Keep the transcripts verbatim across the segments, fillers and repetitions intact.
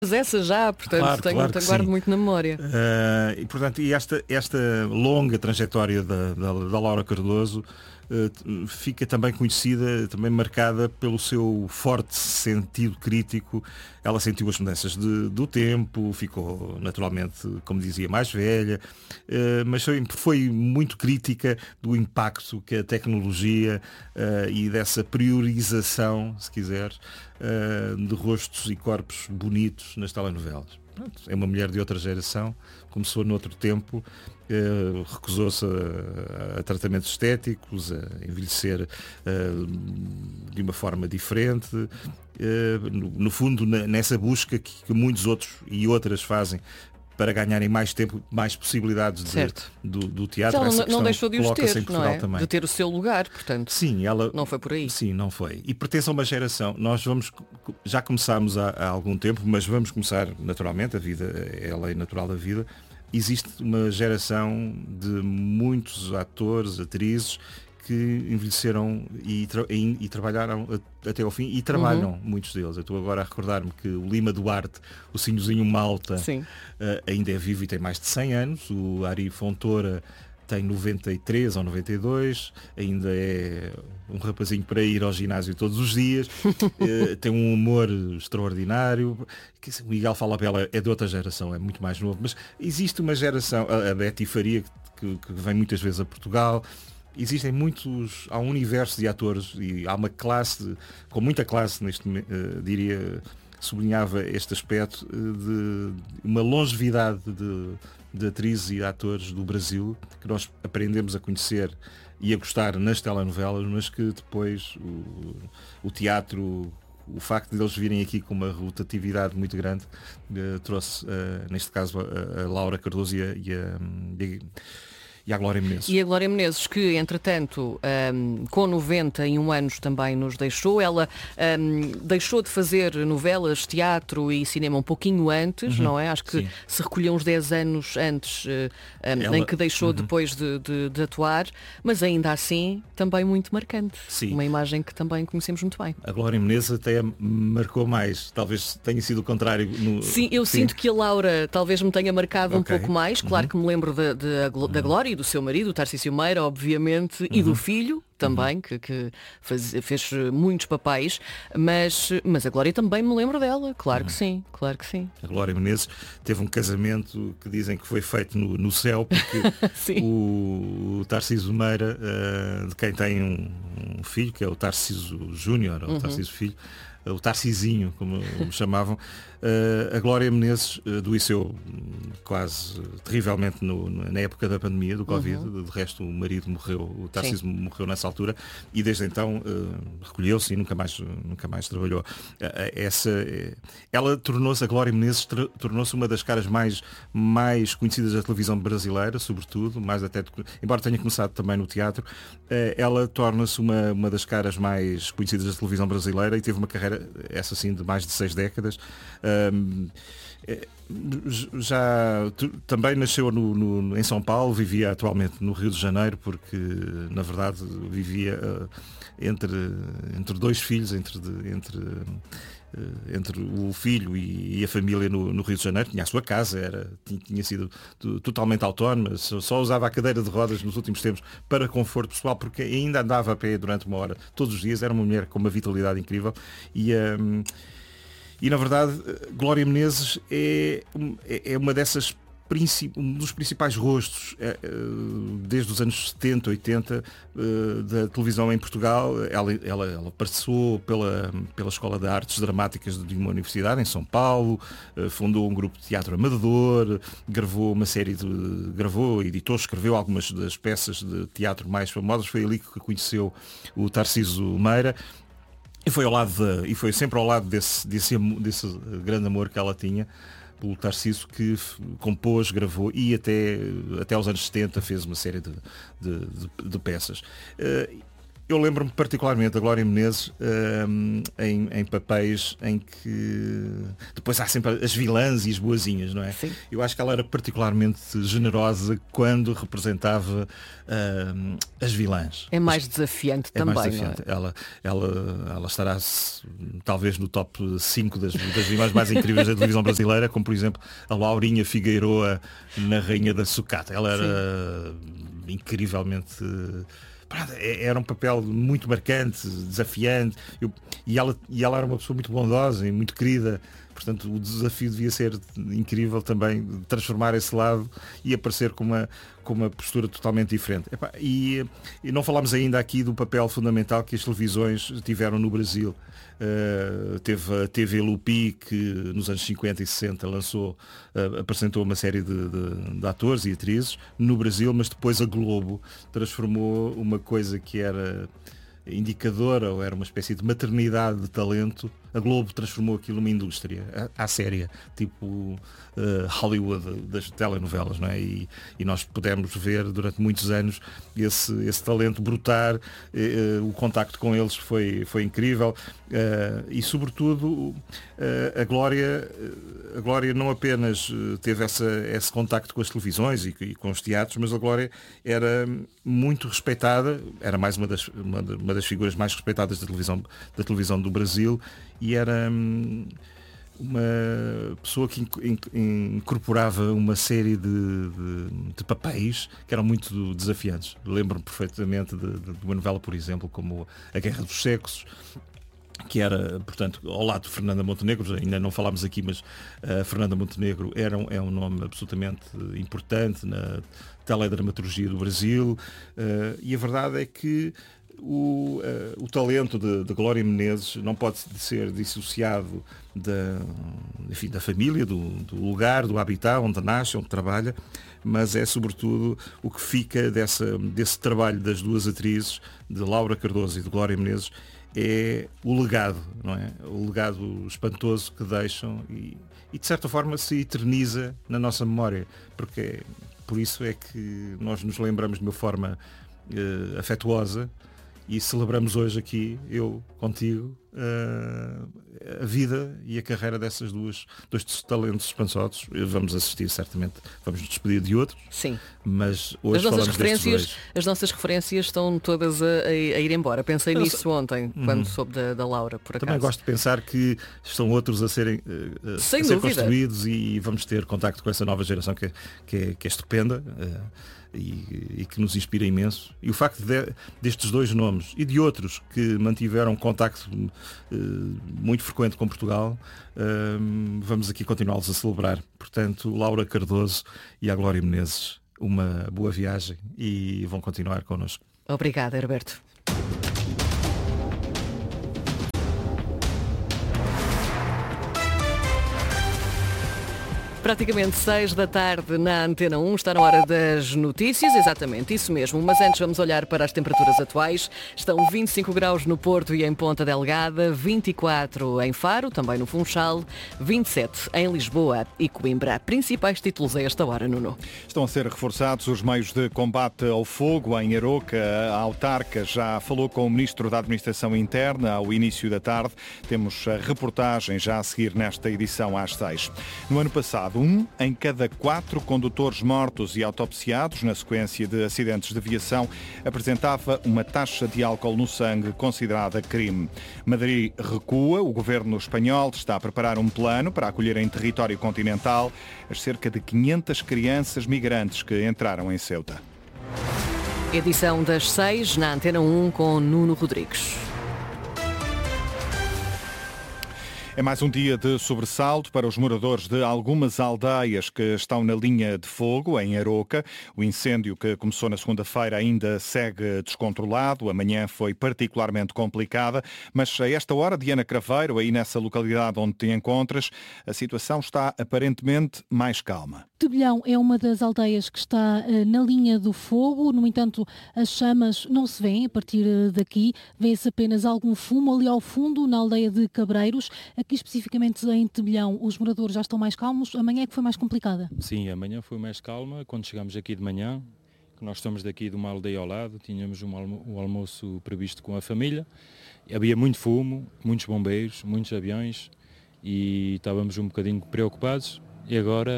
Mas essa já, portanto, Claro, tenho, claro tenho que guardo sim. muito na memória. Uh, e portanto, e esta, esta longa trajetória da, da, da Laura Cardoso uh, fica também conhecida, também marcada pelo seu forte sentido crítico. Ela sentiu as mudanças de, do tempo, ficou naturalmente, como dizia, mais velha, uh, mas foi, foi muito crítica do impacto que a tecnologia uh, e dessa priorização, se quiser, uh, de rostos e corpos bonitos nas telenovelas. É uma mulher de outra geração, começou noutro tempo, eh, recusou-se a, a tratamentos estéticos, a envelhecer eh, de uma forma diferente, eh, no, no fundo na, nessa busca que, que muitos outros e outras fazem para ganharem mais tempo, mais possibilidades de, do, do teatro. Ela Essa não, não deixou de os ter, em Portugal não é? também. De ter o seu lugar, portanto. Sim, ela não foi por aí. Sim, não foi. E pertence a uma geração. Nós vamos, já começámos há, há algum tempo, mas vamos começar naturalmente, a vida é a lei natural da vida. Existe uma geração de muitos atores, atrizes que envelheceram e, tra e, e trabalharam até ao fim e trabalham, uhum. muitos deles. Eu estou agora a recordar-me que o Lima Duarte, o Sinhozinho Malta, uh, ainda é vivo e tem mais de cem anos. O Ari Fontoura tem noventa e três ou noventa e dois, ainda é um rapazinho para ir ao ginásio todos os dias, uh, tem um humor extraordinário. O Miguel Falabella é de outra geração, é muito mais novo, mas existe uma geração, a, a Betty Faria, que, que vem muitas vezes a Portugal. Existem muitos, há um universo de atores e há uma classe, com muita classe neste, uh, diria, sublinhava este aspecto uh, de uma longevidade de, de atrizes e atores do Brasil, que nós aprendemos a conhecer e a gostar nas telenovelas, mas que depois o, o teatro, o facto de eles virem aqui com uma rotatividade muito grande, uh, trouxe, uh, neste caso, a, a Laura Cardoso e a, e a, e a E a Glória Menezes. E a Glória Menezes, que entretanto, um, com noventa e um anos também nos deixou. Ela um, deixou de fazer novelas, teatro e cinema um pouquinho antes, uhum. não é? Acho que Sim. se recolheu uns dez anos antes, uh, um, Ela... em que deixou uhum. depois de, de, de atuar, mas ainda assim também muito marcante. Sim. Uma imagem que também conhecemos muito bem. A Glória Menezes até marcou mais, talvez tenha sido o contrário. No... Sim, eu Sim. sinto que a Laura talvez me tenha marcado okay. um pouco mais. Claro uhum. que me lembro de, de, de, da Glória e do seu marido, o Tarcísio Meira, obviamente, uhum. e do filho também, uhum. que, que faz, fez muitos papéis, mas, mas a Glória também me lembro dela, claro uhum. que sim, claro que sim. A Glória Menezes teve um casamento que dizem que foi feito no, no céu, porque o, o Tarcísio Meira, uh, de quem tem um, um filho, que é o Tarcísio Júnior, ou o uhum. Tarcísio Filho, o Tarcisinho, como me chamavam, uh, a Glória Menezes uh, adoeceu quase uh, terrivelmente no, na época da pandemia, do Covid. Uhum. De resto, o marido morreu, o Tarcísio morreu nessa altura, e desde então uh, recolheu-se e nunca mais, nunca mais trabalhou. Uh, essa, uh, ela tornou-se, a Glória Menezes tornou-se uma das caras mais, mais conhecidas da televisão brasileira, sobretudo, mais até, embora tenha começado também no teatro, uh, ela torna-se uma, uma das caras mais conhecidas da televisão brasileira e teve uma carreira, essa sim, de mais de seis décadas. Um, já também nasceu no, no, em São Paulo, vivia atualmente no Rio de Janeiro, porque na verdade vivia uh, entre, entre dois filhos, entre, entre, uh, entre o filho e, e a família no, no Rio de Janeiro. Tinha a sua casa, era, tinha, tinha sido totalmente autónoma, só, só usava a cadeira de rodas nos últimos tempos para conforto pessoal, porque ainda andava a pé durante uma hora todos os dias. Era uma mulher com uma vitalidade incrível e um, E, na verdade, Glória Menezes é, é uma dessas, um dos principais rostos, desde os anos setenta, oitenta, da televisão em Portugal. Ela, ela, ela passou pela, pela Escola de Artes Dramáticas de uma universidade em São Paulo, fundou um grupo de teatro amador, gravou uma série de... gravou, editou, escreveu algumas das peças de teatro mais famosas. Foi ali que conheceu o Tarcísio Meira. E foi, ao lado de, e foi sempre ao lado desse, desse, desse grande amor que ela tinha pelo Tarcísio, que compôs, gravou e até, até aos anos setenta fez uma série de, de, de, de peças. eu lembro-me particularmente da Glória Menezes um, em, em papéis em que depois há sempre as vilãs e as boazinhas, não é? Sim. Eu acho que ela era particularmente generosa quando representava um, as vilãs. É mais desafiante é também, mais desafiante. não é? Ela, ela, ela estará talvez no top cinco das, das vilãs mais incríveis da televisão brasileira, como por exemplo a Laurinha Figueiroa na Rainha da Sucata. Ela era Sim. incrivelmente... Era um papel muito marcante, desafiante, eu, e, ela, e ela era uma pessoa muito bondosa e muito querida, portanto o desafio devia ser incrível também, transformar esse lado e aparecer com uma, com uma postura totalmente diferente. Epá, e, e não falámos ainda aqui do papel fundamental que as televisões tiveram no Brasil. Uh, teve a T V Lupi, que nos anos cinquenta e sessenta lançou, uh, apresentou uma série de, de, de atores e atrizes no Brasil, mas depois a Globo transformou uma coisa que era indicadora, ou era uma espécie de maternidade de talento. A Globo transformou aquilo numa indústria, à séria, tipo uh, Hollywood das telenovelas, não é? E, e nós pudemos ver durante muitos anos esse, esse talento brotar, uh, uh, o contacto com eles foi, foi incrível, uh, e sobretudo uh, a Glória, a Glória não apenas teve essa, esse contacto com as televisões e, e com os teatros, mas a Glória era muito respeitada, era mais uma das, uma, uma das figuras mais respeitadas da televisão, da televisão do Brasil, e era hum, uma pessoa que incorporava uma série de, de, de papéis que eram muito desafiantes. Lembro-me perfeitamente de, de, de uma novela, por exemplo, como A Guerra dos Sexos, que era, portanto, ao lado de Fernanda Montenegro, ainda não falámos aqui, mas a uh, Fernanda Montenegro era um, é um nome absolutamente importante na teledramaturgia do Brasil, uh, e a verdade é que O, uh, o talento de, de Glória Menezes não pode ser dissociado da, enfim, da família, do, do lugar, do habitat onde nasce, onde trabalha, mas é sobretudo o que fica dessa, desse trabalho das duas atrizes, de Laura Cardoso e de Glória Menezes, é o legado, não é? O legado espantoso que deixam e, e de certa forma se eterniza na nossa memória, porque por isso é que nós nos lembramos de uma forma uh, afetuosa. E celebramos hoje aqui, eu contigo, uh, a vida e a carreira dessas duas, dois talentos espantosos. Vamos assistir, certamente, vamos nos despedir de outros. Sim. Mas hoje as nossas falamos referências, destes dois. As nossas referências estão todas a, a, a ir embora. Pensei eu nisso sei. ontem, hum. quando soube da, da Laura, por acaso. Também gosto de pensar que estão outros a serem uh, a Sem ser dúvida. construídos e vamos ter contacto com essa nova geração que, que, é, que é estupenda. Uh, E, e que nos inspira imenso. E o facto de, destes dois nomes e de outros que mantiveram contacto uh, muito frequente com Portugal, uh, vamos aqui continuá-los a celebrar. Portanto, Laura Cardoso e a Glória Menezes, uma boa viagem e vão continuar connosco. Obrigada, Herberto. Praticamente seis da tarde na Antena um, está na hora das notícias, exatamente, isso mesmo. Mas antes vamos olhar para as temperaturas atuais. Estão vinte e cinco graus no Porto e em Ponta Delgada, vinte e quatro em Faro, também no Funchal, vinte e sete em Lisboa e Coimbra. Principais títulos a esta hora, Nuno. Estão a ser reforçados os meios de combate ao fogo em Aroca. A autarca já falou com o Ministro da Administração Interna ao início da tarde. Temos a reportagem já a seguir nesta edição às seis. No ano passado, um em cada quatro condutores mortos e autopsiados na sequência de acidentes de viação apresentava uma taxa de álcool no sangue considerada crime. Madrid recua. O governo espanhol está a preparar um plano para acolher em território continental as cerca de quinhentas crianças migrantes que entraram em Ceuta. Edição das seis na Antena um com Nuno Rodrigues. É mais um dia de sobressalto para os moradores de algumas aldeias que estão na linha de fogo, em Aroca. O incêndio que começou na segunda-feira ainda segue descontrolado. A manhã foi particularmente complicada, mas a esta hora, Diana Craveiro, aí nessa localidade onde te encontras, a situação está aparentemente mais calma. Tebelhão é uma das aldeias que está uh, na linha do fogo. No entanto, as chamas não se vêem a partir uh, daqui. Vê-se apenas algum fumo ali ao fundo, na aldeia de Cabreiros. Aqui especificamente em Tebelhão, os moradores já estão mais calmos. Amanhã é que foi mais complicada? Sim, amanhã foi mais calma. Quando chegámos aqui de manhã, que nós estamos daqui de uma aldeia ao lado, tínhamos um, almo um almoço previsto com a família, havia muito fumo, muitos bombeiros, muitos aviões e estávamos um bocadinho preocupados e agora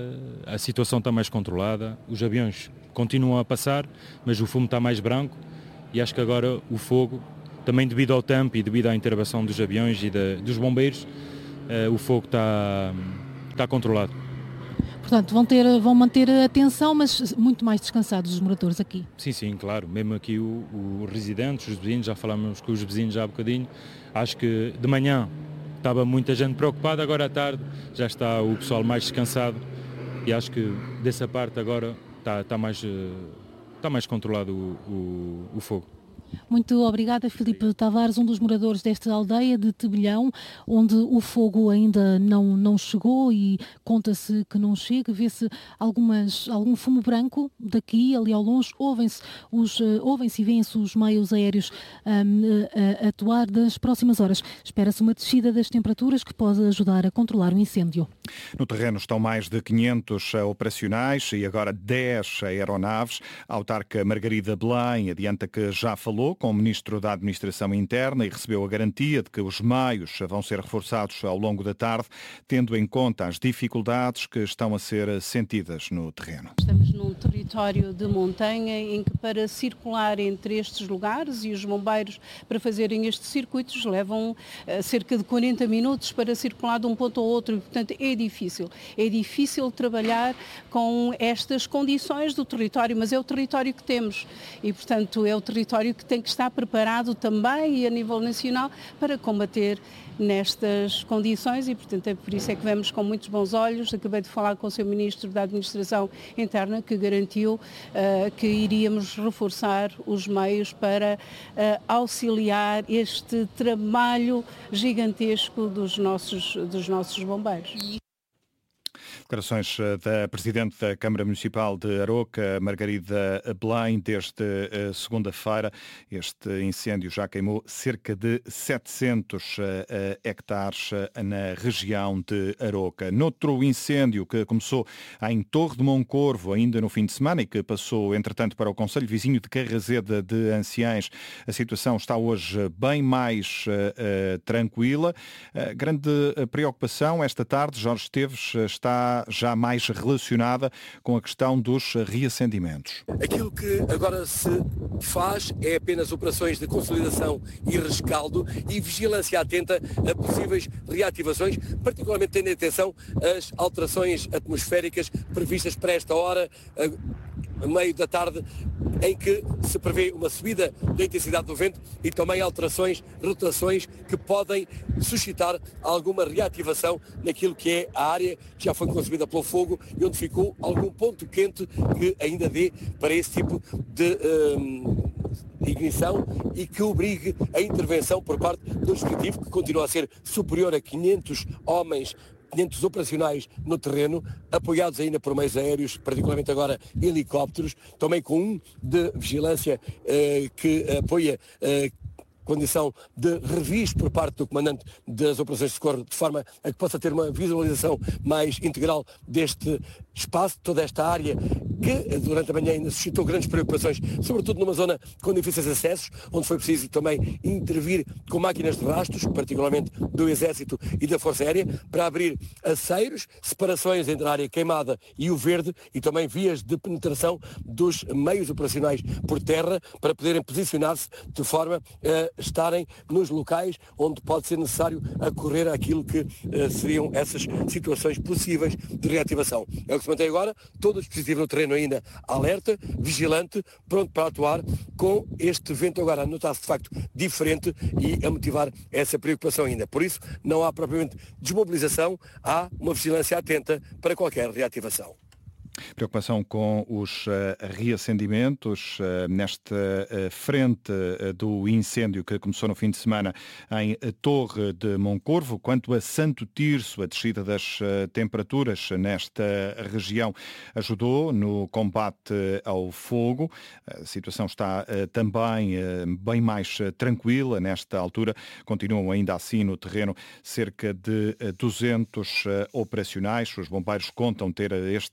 a situação está mais controlada, os aviões continuam a passar, mas o fumo está mais branco e acho que agora o fogo, também devido ao tempo e devido à intervenção dos aviões e de, dos bombeiros, uh, o fogo está, está controlado. Portanto, vão, ter, vão manter a atenção, mas muito mais descansados os moradores aqui. Sim, sim, claro. Mesmo aqui os residentes, os vizinhos, já falámos com os vizinhos já há bocadinho. Acho que de manhã estava muita gente preocupada, agora à tarde já está o pessoal mais descansado e acho que dessa parte agora está, está, mais, está mais controlado o, o, o fogo. Muito obrigada, Filipe Tavares, um dos moradores desta aldeia de Tebelhão, onde o fogo ainda não, não chegou e conta-se que não chega. Vê-se algumas, algum fumo branco daqui, ali ao longe. Ouvem-se os, uh, ouvem-se e vêem-se os meios aéreos um, a, a atuar das próximas horas. Espera-se uma descida das temperaturas que pode ajudar a controlar o incêndio. No terreno estão mais de quinhentos operacionais e agora dez aeronaves. A autarca Margarida Belém adianta que já falou com o Ministro da Administração Interna e recebeu a garantia de que os meios vão ser reforçados ao longo da tarde, tendo em conta as dificuldades que estão a ser sentidas no terreno. Estamos num território de montanha em que para circular entre estes lugares e os bombeiros para fazerem estes circuitos levam uh, cerca de quarenta minutos para circular de um ponto ao outro e, portanto, é difícil. É difícil trabalhar com estas condições do território, mas é o território que temos e, portanto, é o território que tem que estar preparado também e a nível nacional para combater nestas condições e, portanto, é por isso é que vemos com muitos bons olhos. Acabei de falar com o seu Ministro da Administração Interna que garantiu uh, que iríamos reforçar os meios para uh, auxiliar este trabalho gigantesco dos nossos, dos nossos bombeiros. Declarações da Presidente da Câmara Municipal de Aroca, Margarida Belém, desde segunda-feira. Este incêndio já queimou cerca de setecentos hectares na região de Aroca. Noutro incêndio que começou em Torre de Moncorvo, ainda no fim de semana, e que passou, entretanto, para o concelho vizinho de Carrazeda de Anciães, a situação está hoje bem mais uh, tranquila. Uh, grande preocupação esta tarde, Jorge Esteves, está já mais relacionada com a questão dos reacendimentos. Aquilo que agora se faz é apenas operações de consolidação e rescaldo e vigilância atenta a possíveis reativações, particularmente tendo em atenção as alterações atmosféricas previstas para esta hora, a meio da tarde, em que se prevê uma subida da intensidade do vento e também alterações, rotações que podem suscitar alguma reativação naquilo que é a área que já foi consumida pelo fogo e onde ficou algum ponto quente que ainda dê para esse tipo de um, ignição e que obrigue a intervenção por parte do dispositivo, que continua a ser superior a quinhentos homens, quinhentos operacionais no terreno, apoiados ainda por meios aéreos, particularmente agora helicópteros, também com um de vigilância eh, que apoia eh, condição de revisto por parte do comandante das operações de socorro, de forma a que possa ter uma visualização mais integral deste espaço, toda esta área que durante a manhã ainda suscitou grandes preocupações, sobretudo numa zona com difíceis acessos, onde foi preciso também intervir com máquinas de rastros, particularmente do Exército e da Força Aérea, para abrir aceiros, separações entre a área queimada e o verde e também vias de penetração dos meios operacionais por terra para poderem posicionar-se de forma a estarem nos locais onde pode ser necessário acorrer àquilo que uh, seriam essas situações possíveis de reativação. É o que se mantém agora, todo o dispositivo no terreno ainda alerta, vigilante, pronto para atuar, com este vento agora a notar-se de facto diferente e a motivar essa preocupação ainda. Por isso, não há propriamente desmobilização, há uma vigilância atenta para qualquer reativação. Preocupação com os uh, reacendimentos uh, nesta uh, frente uh, do incêndio que começou no fim de semana em uh, Torre de Moncorvo. Quanto a Santo Tirso, a descida das uh, temperaturas nesta região ajudou no combate ao fogo. A situação está uh, também uh, bem mais uh, tranquila nesta altura. Continuam ainda assim no terreno cerca de uh, duzentos uh, operacionais. Os bombeiros contam ter este incêndio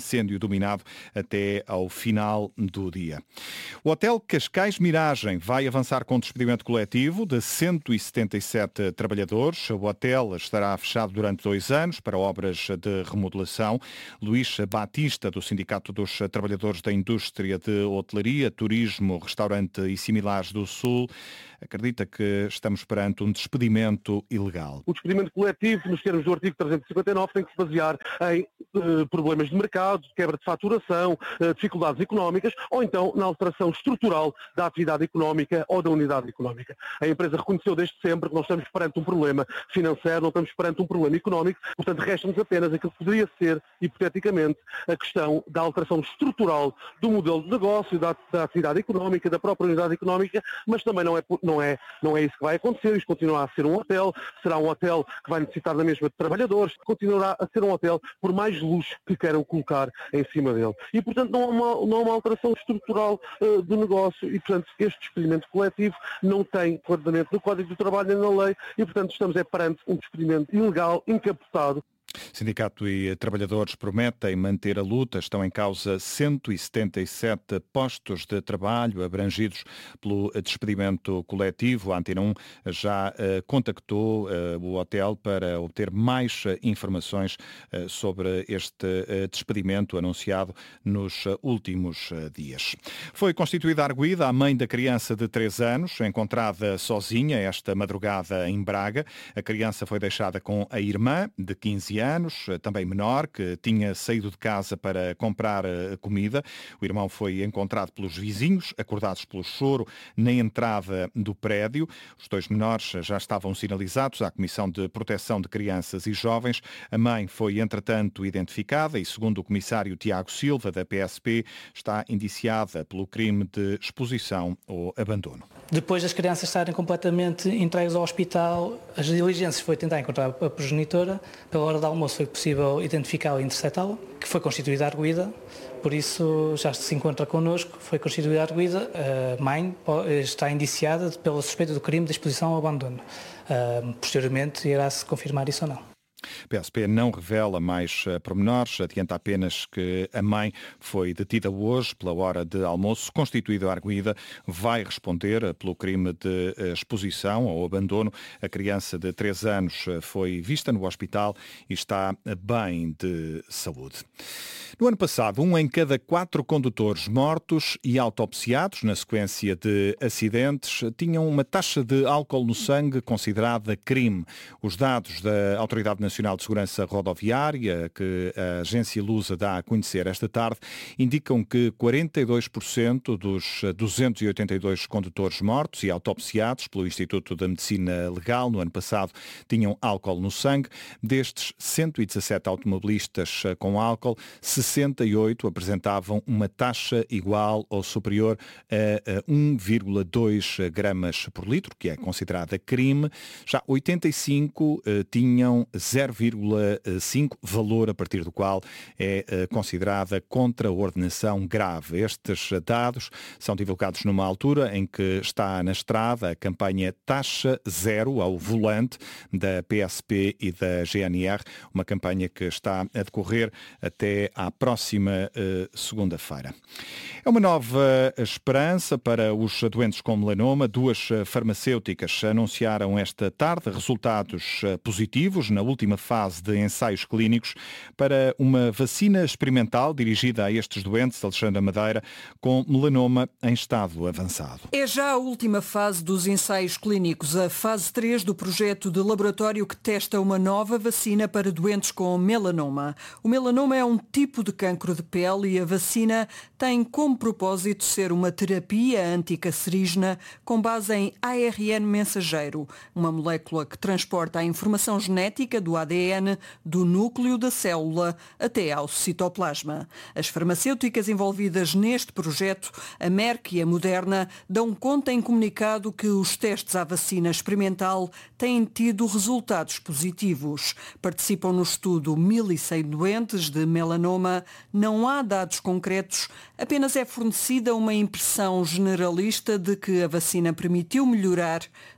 incêndio dominado até ao final do dia. O Hotel Cascais Miragem vai avançar com despedimento coletivo de cento e setenta e sete trabalhadores. O hotel estará fechado durante dois anos para obras de remodelação. Luís Batista, do Sindicato dos Trabalhadores da Indústria de Hotelaria, Turismo, Restaurante e Similares do Sul, acredita que estamos perante um despedimento ilegal. O despedimento coletivo, nos termos do artigo trezentos e cinquenta e nove, tem que se basear em uh, problemas de mercado, quebra de faturação, uh, dificuldades económicas ou então na alteração estrutural da atividade económica ou da unidade económica. A empresa reconheceu desde sempre que nós estamos perante um problema financeiro, não estamos perante um problema económico, portanto resta-nos apenas aquilo que poderia ser, hipoteticamente, a questão da alteração estrutural do modelo de negócio, da, da atividade económica, da própria unidade económica, mas também não é, não, é, não é isso que vai acontecer. Isto continuará a ser um hotel, será um hotel que vai necessitar da mesma de trabalhadores, continuará a ser um hotel por mais luxo que queiram colocar em cima dele. E, portanto, não há uma, não há uma alteração estrutural uh, do negócio e, portanto, este despedimento coletivo não tem enquadramento no Código do Trabalho nem na lei e, portanto, estamos é perante um despedimento ilegal, encapotado. Sindicato e trabalhadores prometem manter a luta. Estão em causa cento e setenta e sete postos de trabalho abrangidos pelo despedimento coletivo. A Antena um já uh, contactou uh, o hotel para obter mais uh, informações uh, sobre este uh, despedimento anunciado nos uh, últimos uh, dias. Foi constituída a arguida a mãe da criança de três anos, encontrada sozinha esta madrugada em Braga. A criança foi deixada com a irmã, de quinze anos, também menor, que tinha saído de casa para comprar comida. O irmão foi encontrado pelos vizinhos, acordados pelo choro, na entrada do prédio. Os dois menores já estavam sinalizados à Comissão de Proteção de Crianças e Jovens. A mãe foi, entretanto, identificada e, segundo o comissário Tiago Silva, da P S P, está indiciada pelo crime de exposição ou abandono. Depois das crianças estarem completamente entregues ao hospital, as diligências foi tentar encontrar a progenitora. Pela hora do almoço foi possível identificá-la e interceptá-la, que foi constituída a arguida, por isso já se encontra connosco, foi constituída a arguida. A mãe está indiciada pela suspeita do crime de exposição ao abandono. Posteriormente irá-se confirmar isso ou não. A P S P não revela mais uh, pormenores, adianta apenas que a mãe foi detida hoje pela hora de almoço, constituída a arguida, vai responder uh, pelo crime de uh, exposição ou abandono. A criança de três anos uh, foi vista no hospital e está uh, bem de saúde. No ano passado, um em cada quatro condutores mortos e autopsiados na sequência de acidentes tinham uma taxa de álcool no sangue considerada crime. Os dados da Autoridade Nacional de Segurança Rodoviária, que a agência Lusa dá a conhecer esta tarde, indicam que quarenta e dois por cento dos duzentos e oitenta e dois condutores mortos e autopsiados pelo Instituto de Medicina Legal no ano passado tinham álcool no sangue. Destes cento e dezassete automobilistas com álcool, sessenta e oito apresentavam uma taxa igual ou superior a um vírgula dois gramas por litro, que é considerada crime. Já oitenta e cinco uh, tinham zero vírgula cinco, valor a partir do qual é uh, considerada contraordenação grave. Estes dados são divulgados numa altura em que está na estrada a campanha Taxa Zero ao Volante da P S P e da G N R, uma campanha que está a decorrer até à próxima uh, segunda-feira. É uma nova esperança para os doentes com melanoma. Duas farmacêuticas anunciaram esta tarde resultados positivos na última fase de ensaios clínicos para uma vacina experimental dirigida a estes doentes, Alexandra Madeira, com melanoma em estado avançado. É já a última fase dos ensaios clínicos, a fase três do projeto de laboratório que testa uma nova vacina para doentes com melanoma. O melanoma é um tipo de cancro de pele e a vacina tem como propósito ser uma terapia anticancerígena com base em A R N mensageiro, uma molécula que transporta a informação genética do A D N do núcleo da célula até ao citoplasma. As farmacêuticas envolvidas neste projeto, a Merck e a Moderna, dão conta em comunicado que os testes à vacina experimental têm tido resultados positivos. Participam no estudo mil e cem doentes de melanoma. Não há dados concretos, apenas é fornecida uma impressão generalista de que a vacina permitiu melhorar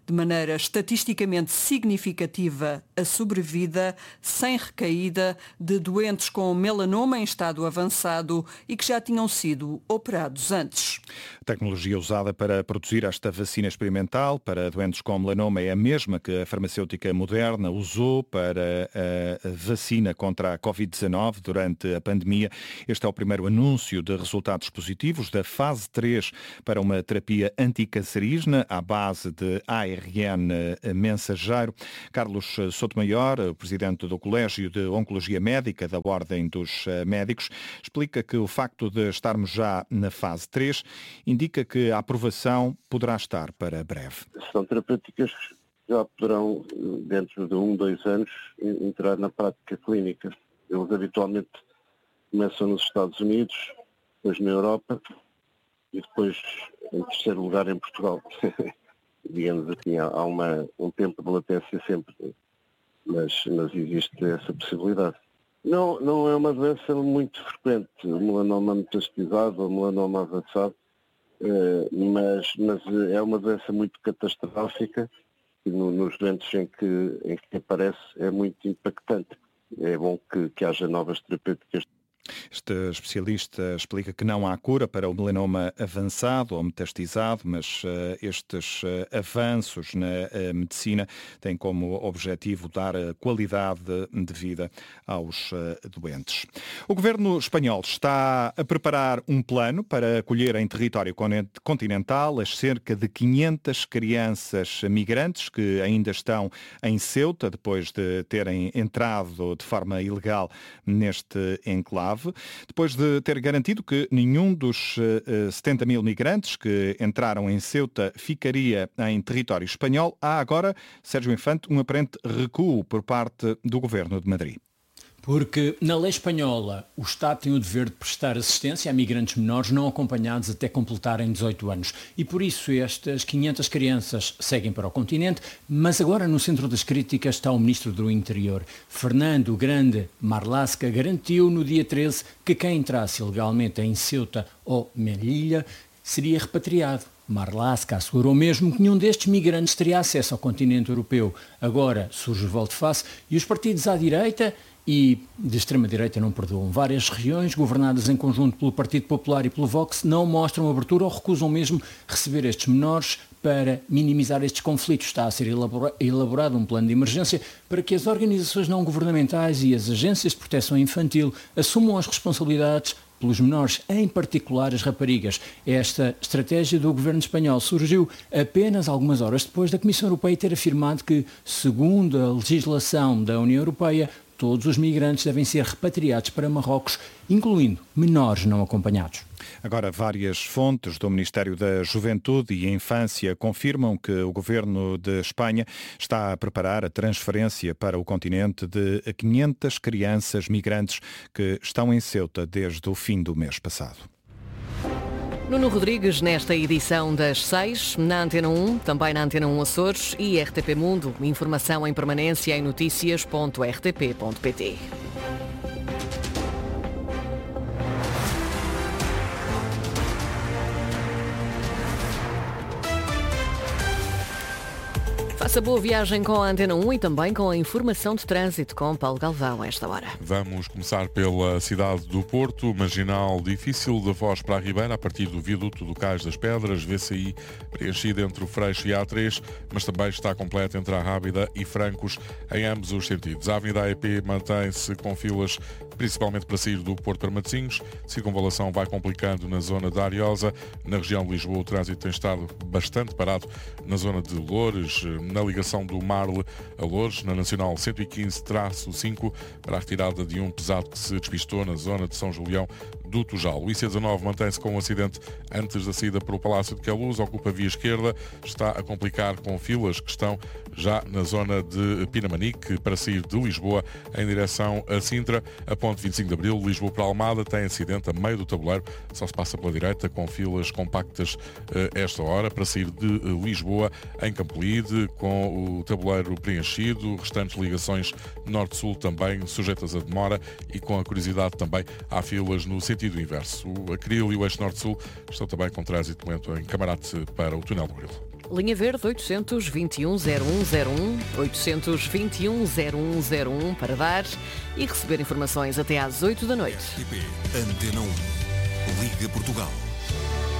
de maneira estatisticamente significativa a sobrevida sem recaída de doentes com melanoma em estado avançado e que já tinham sido operados antes. A tecnologia usada para produzir esta vacina experimental para doentes com melanoma é a mesma que a farmacêutica Moderna usou para a vacina contra a covid dezanove durante a pandemia. Este é o primeiro anúncio de resultados positivos da fase três para uma terapia anticancerígena à base de A R N mensageiro. Carlos Sotomayor, presidente do Colégio de Oncologia Médica da Ordem dos Médicos, explica que o facto de estarmos já na fase três indica que a aprovação poderá estar para breve. São terapêuticas que já poderão, dentro de um, dois anos, entrar na prática clínica. Eles habitualmente começam nos Estados Unidos, depois na Europa e depois, em terceiro lugar, em Portugal. Digamos assim, há uma, um tempo de latência sempre, mas, mas existe essa possibilidade. Não, não é uma doença muito frequente, o melanoma metastizado ou melanoma avançado, mas, mas é uma doença muito catastrófica e no, nos doentes em que, em que aparece é muito impactante. É bom que, que haja novas terapêuticas. Este especialista explica que não há cura para o melanoma avançado ou metastizado, mas uh, estes uh, avanços na uh, medicina têm como objetivo dar uh, qualidade de vida aos uh, doentes. O governo espanhol está a preparar um plano para acolher em território continental as cerca de quinhentas crianças migrantes que ainda estão em Ceuta, depois de terem entrado de forma ilegal neste enclave. Depois de ter garantido que nenhum dos uh, setenta mil migrantes que entraram em Ceuta ficaria em território espanhol, há agora, Sérgio Infante, um aparente recuo por parte do Governo de Madrid. Porque na lei espanhola o Estado tem o dever de prestar assistência a migrantes menores não acompanhados até completarem dezoito anos. E por isso estas quinhentas crianças seguem para o continente, mas agora no centro das críticas está o Ministro do Interior. Fernando Grande Marlaska garantiu no dia treze que quem entrasse ilegalmente em Ceuta ou Melilla seria repatriado. Marlaska assegurou mesmo que nenhum destes migrantes teria acesso ao continente europeu. Agora surge o volte-face e os partidos à direita e de extrema-direita não perdoam. Várias regiões, governadas em conjunto pelo Partido Popular e pelo Vox, não mostram abertura ou recusam mesmo receber estes menores. Para minimizar estes conflitos está a ser elaborado um plano de emergência para que as organizações não governamentais e as agências de proteção infantil assumam as responsabilidades pelos menores, em particular as raparigas. Esta estratégia do governo espanhol surgiu apenas algumas horas depois da Comissão Europeia ter afirmado que, segundo a legislação da União Europeia, todos os migrantes devem ser repatriados para Marrocos, incluindo menores não acompanhados. Agora, várias fontes do Ministério da Juventude e Infância confirmam que o Governo de Espanha está a preparar a transferência para o continente de quinhentas crianças migrantes que estão em Ceuta desde o fim do mês passado. Nuno Rodrigues, nesta edição das seis, na Antena um, também na Antena um Açores e R T P Mundo. Informação em permanência em notícias ponto r t p ponto p t. Faça boa viagem com a Antena um e também com a informação de trânsito com Paulo Galvão a esta hora. Vamos começar pela cidade do Porto, marginal difícil da Foz para a Ribeira, a partir do viaduto do Cais das Pedras, vê-se aí preenchida entre o Freixo e a A três, mas também está completa entre a Rábida e Francos, em ambos os sentidos. A Avenida A E P mantém-se com filas principalmente para sair do Porto para Matosinhos. Circunvalação vai complicando na zona da Ariosa. Na região de Lisboa o trânsito tem estado bastante parado na zona de Loures, na ligação do Marle a Loures, na Nacional cento e quinze cinco, para a retirada de um pesado que se despistou na zona de São Julião do Tujal. O I C dezanove mantém-se com um acidente antes da saída para o Palácio de Queluz, ocupa a via esquerda, está a complicar com filas que estão já na zona de Pinamanique para sair de Lisboa em direção a Sintra. A ponte vinte e cinco de Abril, Lisboa para Almada, tem acidente a meio do tabuleiro, só se passa pela direita com filas compactas a esta hora para sair de Lisboa em Campolide, com o tabuleiro preenchido, restantes ligações norte-sul também sujeitas a demora e com a curiosidade também há filas no sentido inverso. O Acril e o eixo norte-sul estão também com trânsito lento em Camarate para o túnel do Grilo. linha verde oitocentos e vinte e um zero um zero um, oitocentos e vinte e um zero um zero um para dar e receber informações até às oito da noite. R T P Antena um. Liga Portugal.